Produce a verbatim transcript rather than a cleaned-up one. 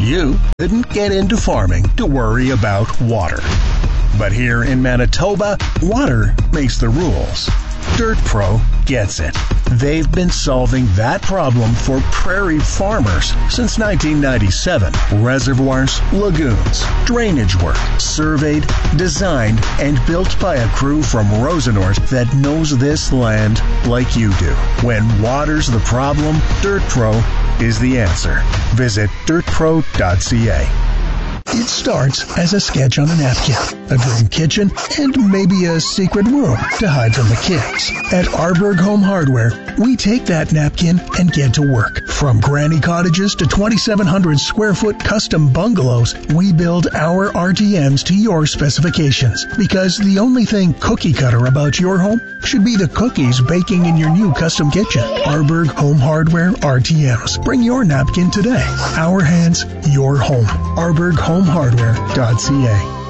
You didn't get into farming to worry about water. But here in Manitoba, water makes the rules. Dirt Pro gets it. They've been solving that problem for prairie farmers since nineteen ninety-seven. Reservoirs, lagoons, drainage work, surveyed, designed, and built by a crew from Rosenort that knows this land like you do. When water's the problem, Dirt Pro is the answer. Visit dirt pro dot c a. It starts as a sketch on a napkin, a dream kitchen, and maybe a secret room to hide from the kids. At Arberg Home Hardware, we take that napkin and get to work. From granny cottages to twenty-seven hundred square foot custom bungalows, we build our R T Ms to your specifications. Because the only thing cookie cutter about your home should be the cookies baking in your new custom kitchen. Arberg Home Hardware R T Ms. Bring your napkin today. Our hands, your home. Arberg Home Hardware dot c a.